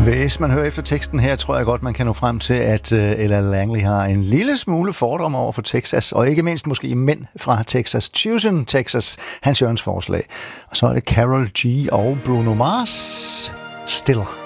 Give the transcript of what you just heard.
Hvis man hører efter teksten her, tror jeg godt, man kan nå frem til, at Ella Langley har en lille smule fordom over for Texas, og ikke mindst måske mænd fra Texas. Choosing Texas, Hans Jørgens forslag. Og så er det Karol G og Bruno Mars. Still.